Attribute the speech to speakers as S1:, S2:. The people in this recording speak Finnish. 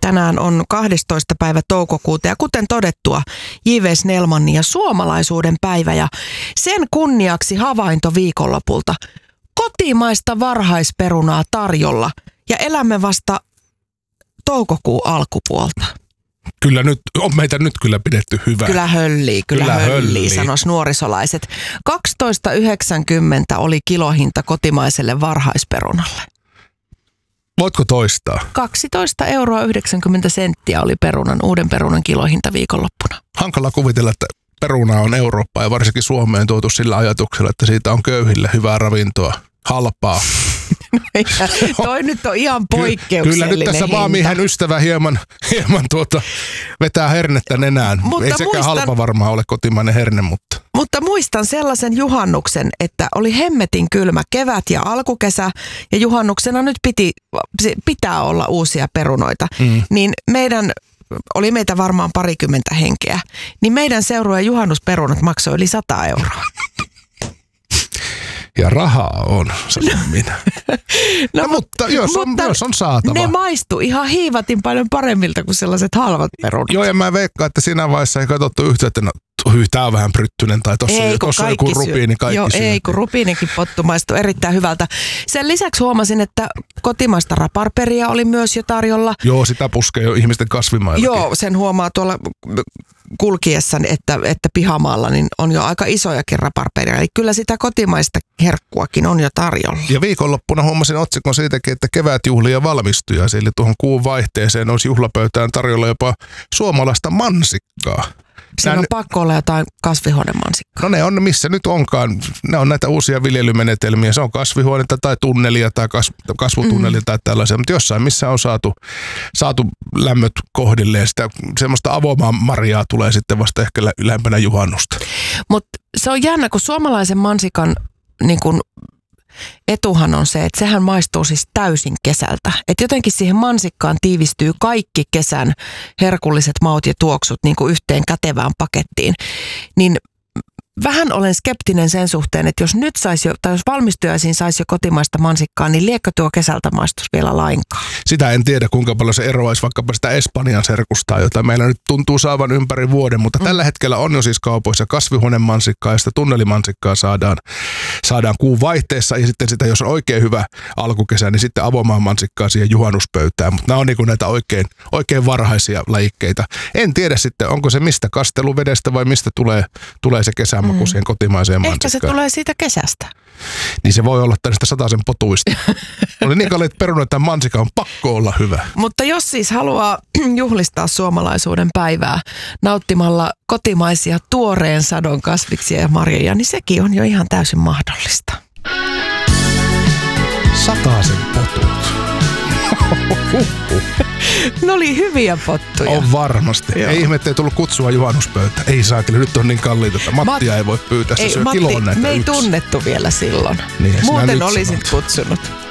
S1: Tänään on 12. päivä toukokuuta ja kuten todettua, J.V. Snellmanin ja suomalaisuuden päivä ja sen kunniaksi havainto viikonlopulta. Kotimaista varhaisperunaa tarjolla ja elämme vasta toukokuun alkupuolta.
S2: Kyllä nyt, on meitä nyt kyllä pidetty hyvää.
S1: Kyllä höllii, sanois nuorisolaiset. 12,90 oli kilohinta kotimaiselle varhaisperunalle.
S2: Voitko toistaa?
S1: 12,90 € oli uuden perunan kilohinta viikonloppuna.
S2: Hankala kuvitella, että peruna on Eurooppaan ja varsinkin Suomeen tuotu sillä ajatuksella, että siitä on köyhille hyvää ravintoa, halpaa.
S1: Toi nyt on ihan poikkeuksellinen
S2: Kyllä nyt tässä maamiehen ystävä hieman vetää hernettä nenään. Ei sekään halpa varmaan ole kotimainen herne, mutta...
S1: Mutta muistan sellaisen juhannuksen, että oli hemmetin kylmä kevät ja alkukesä ja juhannuksena nyt pitää olla uusia perunoita. Niin oli meitä varmaan 20 henkeä, niin meidän seurueen juhannusperunat maksoi yli 100 €.
S2: Ja rahaa on, sanon minä. Mutta jos on saatava.
S1: Ne maistui ihan hiivatin paljon paremmilta kuin sellaiset halvat perunat.
S2: Joo, ja mä veikkaan, että siinä vaiheessa ei katsottu yhtä, että tää on vähän pryttynen tai tossa on joku rupiini, kaikki syö.
S1: Ei, kun rupiinikin pottu maistui erittäin hyvältä. Sen lisäksi huomasin, että kotimaista raparperia oli myös jo tarjolla.
S2: Joo, sitä puskee jo ihmisten kasvimaillakin.
S1: Joo, sen huomaa tuolla kulkiessani, että pihamaalla niin on jo aika isojakin raparperia. Eli kyllä sitä kotimaista herkkuakin on jo tarjolla.
S2: Ja viikonloppuna huomasin otsikon siitäkin, että kevätjuhlia valmistuja. Eli tuohon kuun vaihteeseen olisi juhlapöytään tarjolla jopa suomalaista mansikkaa.
S1: Siinä on pakko olla jotain kasvihuonemansikkaa.
S2: No ne on, missä nyt onkaan. Ne on näitä uusia viljelymenetelmiä. Se on kasvihuonetta tai tunnelia tai kasvutunnelia tai tällaisia. Mutta jossain missä on saatu lämmöt kohdilleen. Sitä semmoista avomaan marjaa tulee sitten vasta ehkä lähempänä juhannusta.
S1: Mutta se on jännä, kun suomalaisen mansikan niin kun etuhan on se, että sehän maistuu siis täysin kesältä. Että jotenkin siihen mansikkaan tiivistyy kaikki kesän herkulliset maut ja tuoksut niin kuin yhteen kätevään pakettiin. Niin vähän olen skeptinen sen suhteen, että jos nyt jos valmistujaisiin saisi jo kotimaista mansikkaa, niin liekö tuo kesältä maistuisi vielä lainkaan?
S2: Sitä en tiedä, kuinka paljon se eroaisi vaikkapa sitä Espanjan serkustaa, jota meillä nyt tuntuu saavan ympäri vuoden, mutta tällä hetkellä on jo siis kaupoissa kasvihuonemansikkaa ja sitä tunnelimansikkaa saadaan kuun vaihteessa ja sitten sitä, jos on oikein hyvä alkukesä, niin sitten avomaan mansikkaa siihen juhannuspöytään, mutta nämä on niin kuin näitä oikein varhaisia lajikkeita. En tiedä sitten, onko se mistä kasteluvedestä vai mistä tulee se kesämaku siihen kotimaiseen mansikkaan.
S1: Ehkä se tulee siitä kesästä.
S2: Niin se voi olla tästä sataisen potuista. Oli niin kalliit perunat, että mansika on pakko olla hyvä.
S1: Mutta jos siis haluaa juhlistaa suomalaisuuden päivää nauttimalla kotimaisia tuoreen sadon kasviksia ja marjoja, niin sekin on jo ihan täysin mahdollista.
S2: Sataisen potut.
S1: Ne oli hyviä pottuja.
S2: On varmasti. Joo. Ei ihme, ettei tullut kutsua juhannuspöytä. Ei saakeli, nyt on niin kalliita, että Mattia ei voi pyytää. Se syö kiloon näitä
S1: me ei tunnettu vielä silloin.
S2: Niin,
S1: muuten olisit kutsunut.